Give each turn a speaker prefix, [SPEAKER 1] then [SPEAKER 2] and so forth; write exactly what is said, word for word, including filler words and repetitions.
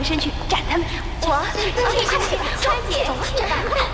[SPEAKER 1] 身去斩他们。
[SPEAKER 2] 我，快点，快点，抓紧，走吧。